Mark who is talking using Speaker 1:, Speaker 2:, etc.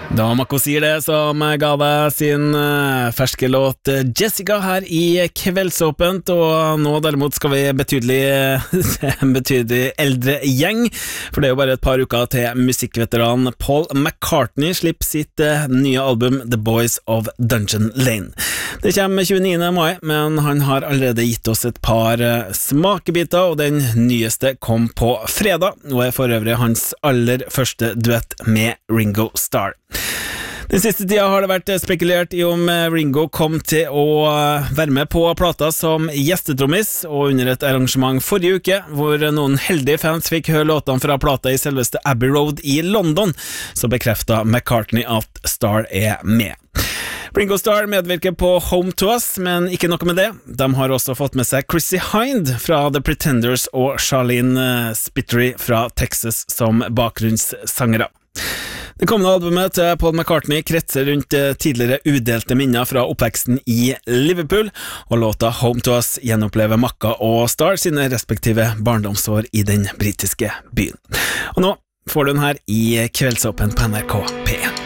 Speaker 1: Da Mako sier det, som ga deg sin ferske låt Jessica her i Kveldsåpent, og nå derimot skal vi en betydelig eldre gjeng, for det er jo bare et par uker til musikkveteran Paul McCartney slipper sitt nye album The Boys of Dungeon Lane. Det kommer 29. mai, men han har allerede gitt oss et par smakebiter, og den nyeste kom på fredag, og er for øvrig hans aller første duett med Ringo Starr. Den siste tida har det vært spekulert i om Ringo kom til å være med på plata som gjestetrommis, og under et arrangement forrige uke, hvor noen heldige fans fikk høre låtene fra plata i selveste Abbey Road i London, så bekreftet McCartney at Starr er med. Ringo Starr medvirker på Home to Us, men ikke noe med det. De har også fått med seg Chrissy Hind fra The Pretenders og Charlene Spiteri fra Texas som bakgrunnssangere. Det kommende albumet til Paul McCartney kretser rundt tidligere udelte minner fra oppveksten i Liverpool, og låta Home to Us gjenopplever Macca og Starr sine respektive barndomsår i den britiske byen. Og nå får du den her i Kveldsåpen på NRK P1.